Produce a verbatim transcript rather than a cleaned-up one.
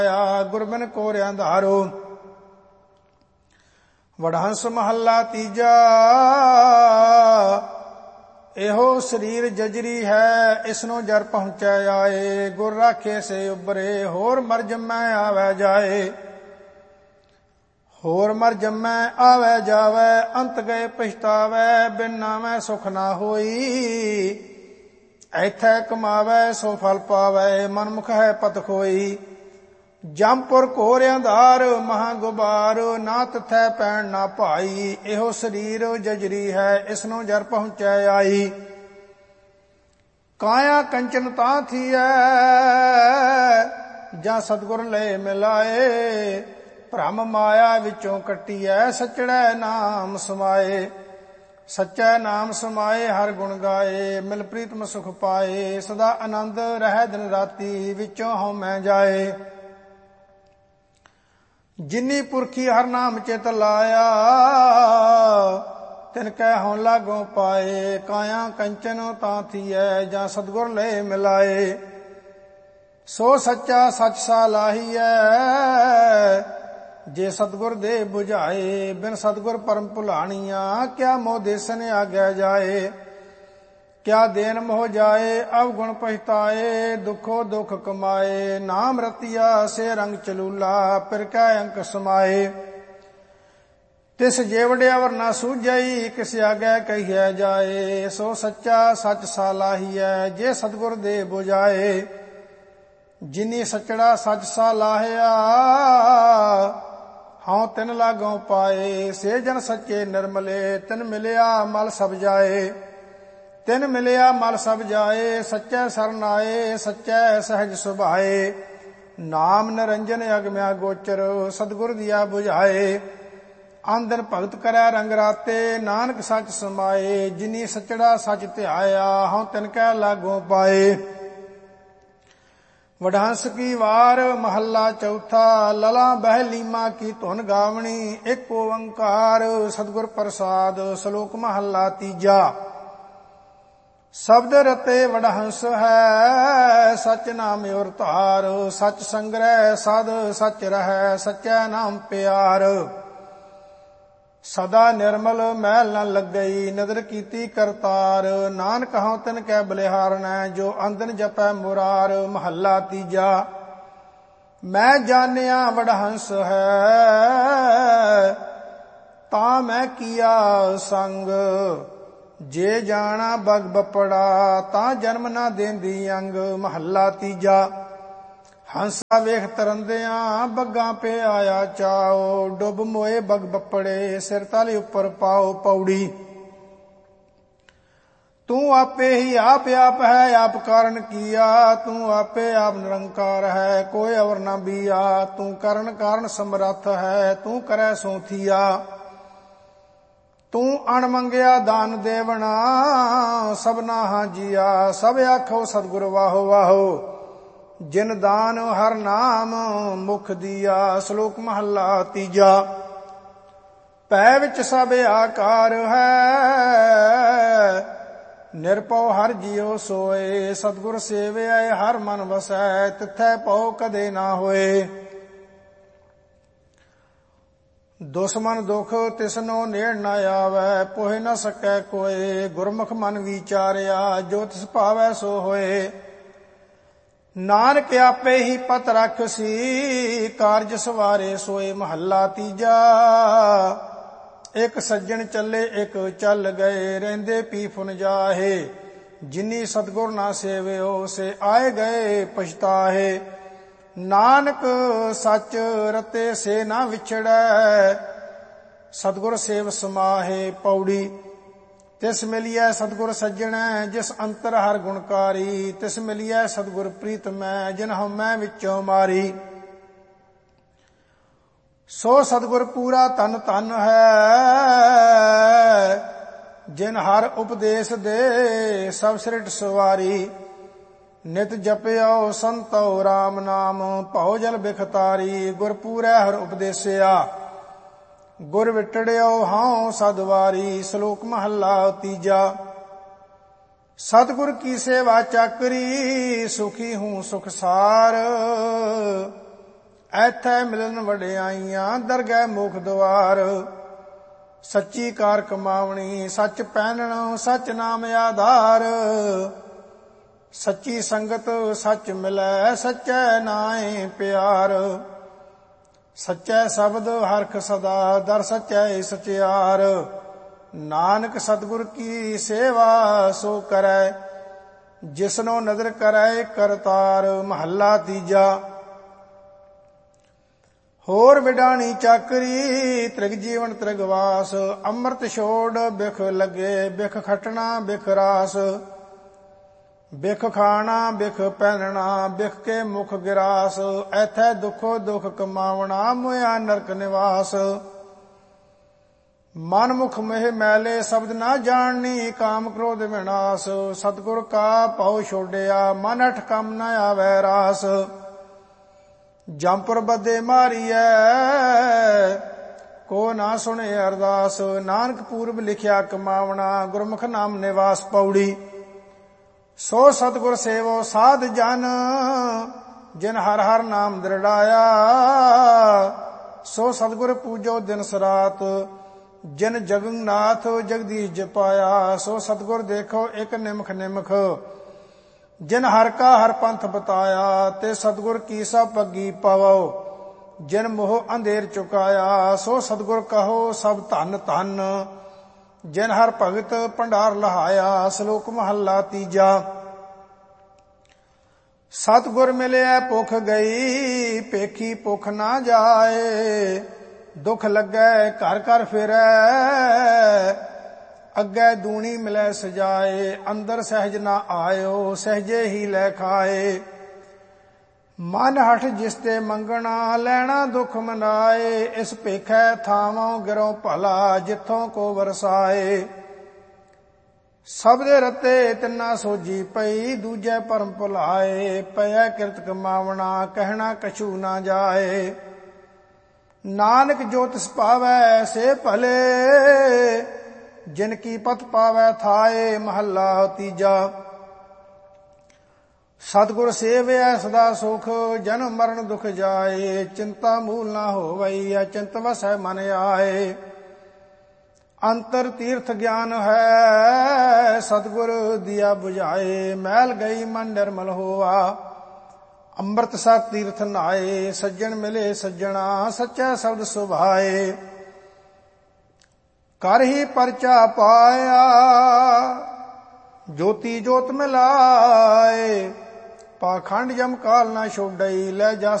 ਗੁਰਬਿਨ ਕੋਰਿਆਂ ਧਾਰੋ। ਵਡਹੰਸ ਮਹੱਲਾ ਤੀਜਾ। ਇਹੋ ਸਰੀਰ ਜਜਰੀ ਹੈ, ਇਸਨੂੰ ਜਰ ਪਹੁੰਚੈ ਆਏ। ਗੁਰ ਰਾਖੇ ਸੇ ਉਬਰੇ, ਹੋਰ ਮਰ ਜੰਮੈ ਆਵੈ ਜਾਏ। ਹੋਰ ਮਰ ਜੰਮੈ ਆਵੈ ਜਾਵੈ, ਅੰਤ ਗਏ ਪਛਤਾਵੈ। ਬਿਨ ਨਾਮੈ ਸੁਖ ਨਾ ਹੋਈ, ਐਥੈ ਕਮਾਵੈ ਸੋ ਫਲ ਪਾਵੈ। ਮਨਮੁਖ ਹੈ ਪਤ ਖੋਈ, ਜੰਪੁਰ ਘੋਰਿਆਂ ਧਾਰ। ਮਹਾ ਗੁਬਾਰ, ਨਾ ਤਥੈ ਪੈਣ ਨਾ ਭਾਈ। ਇਹੋ ਸਰੀਰ ਜਜਰੀ ਹੈ, ਇਸਨੂੰ ਜਰ ਪਹੁੰਚੈ ਆਈ। ਕਾਇਆ ਕੰਚਨ ਤਾਂ ਥੀਐ, ਜਾਂ ਸਤਿਗੁਰ ਲੈ ਮਿਲਾਏ। ਭ੍ਰਮ ਮਾਇਆ ਵਿੱਚੋਂ ਕੱਟੀਐ, ਸਚੜੈ ਨਾਮ ਸਮਾਏ। ਸੱਚੈ ਨਾਮ ਸਮਾਏ, ਹਰ ਗੁਣ ਗਾਏ। ਮਿਲ ਪ੍ਰੀਤਮ ਸੁਖ ਪਾਏ, ਸਦਾ ਆਨੰਦ ਰਹਿ ਦਿਨ ਰਾਤੀ। ਵਿੱਚੋਂ ਹਉਮੈ ਜਾਏ, ਜਿਨੀ ਪੁਰਖੀ ਹਰ ਨਾਮ ਚਿਤ ਲਾਇਆ। ਤਿਨ ਕੈ ਹੋਂ ਲਾਗੋਂ ਪਾਏ, ਕਾਇਆ ਕੰਚਨ ਤਾਂ ਥੀਐ। ਜਾਂ ਸਤਿਗੁਰ ਲੈ ਮਿਲਾਏ, ਸੋ ਸੱਚਾ ਸੱਚ ਸਾਲਾਹੀਐ। ਜੇ ਸਤਿਗੁਰ ਦੇ 부ਝਾਏ, ਬਿਨ ਸਤਿਗੁਰ ਪਰਮ ਭੁਲਾਣੀਆਂ। ਕਿਆ ਮੋਹ ਦੇਸਨ ਆਗੈ ਜਾਏ, ਕਿਆ ਦੇਨ ਮੋਹ ਜਾਏ। ਅਵਗੁਣ ਪਛਤਾਏ, ਦੁਖੋ ਦੁਖ ਕਮਾਏ। ਨਾਮ ਰਤੀਆ ਸੇ ਰੰਗ ਚਲੂਲਾ, ਪਿਰ ਕੈ ਅੰਕ ਸਮਾਏ। ਤਿਸ ਜੇਵੜਿਆ ਵਰਨਾ ਸੂਝਈ, ਕਿਸ ਆਗੈ ਕਹੀਐ ਜਾਏ। ਸੋ ਸੱਚਾ ਸੱਚ ਸਾਲਾਹੀਐ, ਜੇ ਸਤਿਗੁਰ ਦੇ 부ਝਾਏ। ਜਿਨੀ ਸੱਚੜਾ ਸੱਚ ਸਾਲਾਹਿਆ, ਹਉ ਤਿਨ ਲਾਗੋਂ ਪਾਏ। ਸੇ ਜਨ ਸੱਚੇ ਨਿਰਮਲੇ, ਤਿਨ ਮਿਲਿਆ ਮਲ ਸਭ ਜਾਏ। ਤਿਨ ਮਿਲਿਆ ਮਲ ਸਭ ਜਾਏ, ਸੱਚੈ ਸਰਨ ਆਏ। ਸੱਚੈ ਸਹਿਜ ਸੁਭਾਏ, ਨਾਮ ਨਿਰੰਜਨ ਅਗਮਿਆ ਗੋਚਰ। ਸਤਿਗੁਰ ਦੀਆ 부ਝਾਏ, ਆਂਦਨ ਭਗਤ ਕਰੈ ਰੰਗ ਰਾਤੇ। ਨਾਨਕ ਸੱਚ ਸਮਾਏ, ਜਿਨੀ ਸੱਚੜਾ ਸੱਚ ਧਿਆਇਆ। ਹਉ ਤਿਨ ਕੈ ਲਾਗੋਂ ਪਾਏ। ਵਡਹੰਸ ਕੀ ਵਾਰ ਮਹੱਲਾ ਚੌਥਾ। ਲਲਾ ਬਹਿ ਲੀਮਾ ਕੀ ਧੁਨ ਗਾਵਣੀ। ਇੱਕ ਓੰਕਾਰ ਸਤਿਗੁਰ ਪ੍ਰਸਾਦ। ਸ਼ਲੋਕ ਮਹੱਲਾ ਤੀਜਾ। ਸ਼ਬਦ ਰਤੇ ਵਡਹੰਸ ਹੈ, ਸਚ ਨਾਮ ਔਰ ਧਾਰ। ਸਚ ਸੰਗ੍ਰਹਿ ਸਦ ਸਚ ਰਹੈ, ਸਚੈ ਨਾਮ ਪਿਆਰ। ਸਦਾ ਨਿਰਮਲ ਮੈਲ ਨ ਲੱਗਈ, ਨਦਰ ਕੀਤੀ ਕਰਤਾਰ। ਨਾਨਕ ਹਉ ਤਿਨ ਕੈ ਬਲਿਹਾਰਣੈ, ਜੋ ਅੰਦਨ ਜਪੈ ਮੁਰਾਰ। ਮਹੱਲਾ ਤੀਜਾ। ਮੈਂ ਜਾਣਿਆ ਵਡਹੰਸ ਹੈ, ਤਾਂ ਮੈਂ ਕੀਆ ਸੰਗ। ਜੇ ਜਾਣਾ ਬਗ ਬਪੜਾ, ਤਾਂ ਜਨਮ ਨਾ ਦੇਂਦੀ ਅੰਗ। ਮਹੱਲਾ ਤੀਜਾ। ਹੰਸਾ ਵੇਖ ਤਰੰਦਿਆਂ, ਬੱਗਾਂ ਪੇ ਆਇਆ ਚਾਓ। ਡੁੱਬ ਮੋਏ ਬਗ ਬੱਪੜੇ, ਸਿਰ ਤਲ ਉੱਪਰ ਪਾਓ ਪੌੜੀ। ਤੂੰ ਆਪੇ ਹੀ ਆਪ ਆਪ ਹੈ, ਆਪ ਕਾਰਨ ਕੀਆ। ਤੂੰ ਆਪੇ ਆਪ ਨਿਰੰਕਾਰ ਹੈ, ਕੋਈ ਅਵਰ ਨਾ ਬੀਆ। ਤੂੰ ਕਰਨ ਕਾਰਨ ਸਮਰੱਥ ਹੈ, ਤੂੰ ਕਰੈ ਸੋ ਥੀਆ। ਤੂੰ ਅਣ ਮੰਗਿਆ ਦਾਨ ਦੇਵਣਾ, ਸਭਨਾ ਹਾਂ ਜੀਆ। ਸਭ ਆਖੋ ਸਤਿਗੁਰ ਵਾਹੋ ਵਾਹੋ, ਜਿਨ ਦਾਨ ਹਰ ਨਾਮ ਮੁਖ ਦੀਆ। ਸ਼ਲੋਕ ਮਹੱਲਾ ਤੀਜਾ। ਪੈ ਵਿੱਚ ਸਭ ਆਕਾਰ ਹੈ, ਨਿਰਭਉ ਹਰ ਜੀਉ ਸੋਏ। ਸਤਿਗੁਰ ਸੇਵਿਆ ਹਰ ਮਨ ਵਸੈ, ਤਿਥੈ ਭਉ ਕਦੇ ਨਾ ਹੋਏ। ਦੁਸ਼ਮਨ ਦੁਖ ਤਿਸਨੋ ਨੇੜ ਨਾ ਆਵੈ, ਪੋਹਿ ਨ ਸਕੈ ਕੋਏ। ਗੁਰਮੁਖ ਮਨ ਵਿਚਾਰਿਆ, ਜੋ ਤਿਸ ਭਾਵੈ ਸੋ ਹੋਏ। ਨਾਨਕ ਆਪੇ ਹੀ ਪਤ ਰਖਸੀ, ਕਾਰਜ ਸਵਾਰੇ ਸੋਏ। ਮਹੱਲਾ ਤੀਜਾ। ਇੱਕ ਸੱਜਣ ਚੱਲੇ ਇੱਕ ਚੱਲ ਗਏ, ਰਹਿੰਦੇ ਪੀ ਫੁਨ ਜਾਹੇ। ਜਿਨੀ ਸਤਿਗੁਰ ਨਾ ਸੇਵਿਓ, ਸੇ ਆਏ ਗਏ ਪਛਤਾਹੇ। ਨਾਨਕ ਸੱਚ ਰਤੇ ਸੇ ਨਾ ਵਿਛੜੈ, ਸਤਿਗੁਰ ਸੇਵ ਸਮਾਹੇ ਪੌੜੀ। ਤਿਸ ਮਿਲਿਐ ਸਤਿਗੁਰ ਸੱਜਣੈ, ਜਿਸ ਅੰਤਰ ਹਰ ਗੁਣਕਾਰੀ। ਤਿਸ ਮਿਲਿਐ ਸਤਿਗੁਰ ਪ੍ਰੀਤਮੈ, ਜਿਨ ਹਉਮੈ ਵਿੱਚੋਂ ਮਾਰੀ। ਸੋ ਸਤਿਗੁਰ ਪੂਰਾ ਧਨ ਧਨ ਹੈ, ਜਿਨ ਹਰ ਉਪਦੇਸ਼ ਦੇ। ਸਭ ਸ੍ਰਿਟ ਸਵਾਰੀ, ਨਿਤ ਜਪਿਓ ਸੰਤੋ ਰਾਮ ਨਾਮ। ਭਉ ਜਲ ਬਿਖਤਾਰੀ, ਗੁਰ ਪੂਰੈ ਹਰ ਉਪਦੇਸਿਆ। ਗੁਰ ਵਿਟੜਿਓ ਹਉ ਸਦਵਾਰੀ। ਸ਼ਲੋਕ ਮਹੱਲਾ ਤੀਜਾ। ਸਤਿਗੁਰ ਕੀ ਸੇਵਾ ਚਾਕਰੀ, ਸੁਖੀ ਹੂੰ ਸੁਖ ਸਾਰ। ਐਥੈ ਮਿਲਨ ਵਡਿਆਈਆਂ ਦਰਗਹਿ ਮੁਖ ਦੁਆਰ। ਸੱਚੀ ਕਾਰ ਕਮਾਵਣੀ ਸੱਚ ਪਹਿਨਣ ਸੱਚ ਨਾਮ ਆਧਾਰ। ਸੱਚੀ ਸੰਗਤ ਸੱਚ ਮਿਲੈ ਸੱਚੈ ਨਾਏ ਪਿਆਰ। ਸੱਚੈ ਸ਼ਬਦ ਹਰਖ ਸਦਾ ਦਰ ਸੱਚੈ ਸਚਿਆਰ। ਨਾਨਕ ਸਤਿਗੁਰ ਕੀ ਸੇਵਾ ਸੋ ਕਰੈ ਜਿਸਨੋ ਨਦਰ ਕਰੈ ਕਰਤਾਰ। ਮਹੱਲਾ ਤੀਜਾ। ਹੋਰ ਵਿਡਾਣੀ ਚਾਕਰੀ ਤ੍ਰਿਗ ਜੀਵਨ ਤ੍ਰਿਗਵਾਸ। ਅੰਮ੍ਰਿਤ ਛੋੜ ਬਿਖ ਲੱਗੇ ਬਿਖ ਖਟਣਾ ਬਿਖ ਰਾਸ। ਬਿਖ ਖਾਣਾ ਬਿਖ ਪਹਿਨਣਾ ਬਿਖ ਕੇ ਮੁਖ ਗਿਰਾਸ। ਐਥੈ ਦੁਖੋ ਦੁਖ ਕਮਾਵਣਾ ਮੁਆ ਨਰਕ ਨਿਵਾਸ। ਮਨ ਮੁਖ ਮਹਿ ਮੈਲੇ ਸ਼ਬਦ ਨਾ ਜਾਣਨੀ ਕਾਮ ਕ੍ਰੋਧ ਵਿਨਾਸ਼। ਸਤਿਗੁਰ ਕਾ ਭਉ ਛੋੜਿਆ ਮਨ ਹਠ ਕੰਮ ਨ ਆਵੈ ਰਾਸ। ਜੰਪੁਰ ਬੱਦੇ ਮਾਰੀਐ ਕੋ ਨਾ ਸੁਣੇ ਅਰਦਾਸ। ਨਾਨਕ ਪੂਰਬ ਲਿਖਿਆ ਕਮਾਵਣਾ ਗੁਰਮੁਖ ਨਾਮ ਨਿਵਾਸ। ਪੌੜੀ। ਸੋ ਸਤਿਗੁਰ ਸੇਵੋ ਸਾਧ ਜਨ ਜਿਨ ਹਰ ਹਰ ਨਾਮ ਦ੍ਰਿੜਾਇਆ। ਸੋ ਸਤਿਗੁਰ ਪੂਜੋ ਦਿਨ ਸਰਾਤ ਜਿਨ ਜਗਨਨਾਥ ਜਗਦੀਸ਼ ਜਪਾਇਆ। ਸੋ ਸਤਿਗੁਰ ਦੇਖੋ ਇੱਕ ਨਿਮਖ ਨਿਮਖ ਜਿਨ ਹਰ ਕਾ ਹਰ ਪੰਥ ਬਤਾਇਆ। ਤੇ ਸਤਿਗੁਰ ਕੀ ਸਭ ਪੱਗੀ ਪਵੋ ਜਿਨ ਮੋਹ ਅੰਧੇਰ ਚੁਕਾਇਆ। ਸੋ ਸਤਿਗੁਰ ਕਹੋ ਸਭ ਧਨ ਧਨ ਜਿਨ ਹਰ ਭਗਤ ਭੰਡਾਰ ਲਹਾਇਆ। ਸ਼ਲੋਕ ਮਹੱਲਾ ਤੀਜਾ। ਸਤਿਗੁਰ ਮਿਲਿਆ ਭੁਖ ਗਈ ਪੇਖੀ ਭੁਖ ਨਾ ਜਾਏ। ਦੁਖ ਲੱਗੈ ਘਰ ਘਰ ਫਿਰੈ ਅੱਗੇ ਦੂਣੀ ਮਿਲੈ ਸਜਾਏ। ਅੰਦਰ ਸਹਿਜ ਨਾ ਆਇਓ ਸਹਿਜੇ ਹੀ ਲੈ ਖਾਏ। ਮਨ ਹਠ ਜਿਸ ਤੇ ਮੰਗਣਾ ਲੈਣਾ ਦੁਖ ਮਨਾਏ। ਇਸ ਭੇਖੈ ਥਾਵੋਂ ਗਿਰੋਂ ਭਲਾ ਜਿੱਥੋਂ ਕੋ ਵਰਸਾਏ। ਸਭ ਦੇ ਰਤੇ ਤਿੰਨਾ ਸੋਜੀ ਪਈ ਦੂਜੇ ਭਰਮ ਭੁਲਾਏ। ਪਿਆ ਕਿਰਤ ਕਮਾਵਣਾ ਕਹਿਣਾ ਕਛੂ ਨਾ ਜਾਏ। ਨਾਨਕ ਜੋ ਤਿਸ ਪਾਵੈ ਸੇ ਭਲੇ ਜਿਨ ਕੀ ਪਤ ਪਾਵੈ ਥਾਏ। ਮਹੱਲਾ ਤੀਜਾ। ਸਤਿਗੁਰ ਸੇਵਿਆ ਸਦਾ ਸੁਖ ਜਨਮ ਮਰਨ ਦੁਖ ਜਾਏ। ਚਿੰਤਾ ਮੂਲ ਨਾ ਹੋਵਈ ਅਚਿੰਤ ਵਸੈ ਮਨ ਆਏ। ਅੰਤਰ ਤੀਰਥ ਗਿਆਨ ਹੈ ਸਤਿਗੁਰ ਦਿਆ 부ਝਾਏ। ਮੈਲ ਗਈ ਮਨ ਨਿਰਮਲ ਹੋਆ ਅੰਮ੍ਰਿਤ ਸਾ ਤੀਰਥ ਨਾਏ। ਸੱਜਣ ਮਿਲੇ ਸੱਜਣਾ ਸੱਚਾ ਸ਼ਬਦ ਸੁਭਾਏ। ਕਰ ਹੀ ਪਰਚਾ ਪਾਇਆ ਜੋਤੀ ਜੋਤ ਮਿਲਾਏ। ਪਾਖੰਡ ਜਮ ਕਾਲ ਨਾ ਛੋਡਈ ਲੈ ਜਾ